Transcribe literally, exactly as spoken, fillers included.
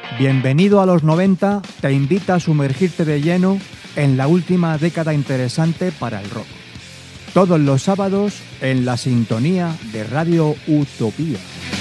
Bienvenido a los noventa, te invita a sumergirte de lleno en la última década interesante para el rock. Todos los sábados en la sintonía de Radio Utopía.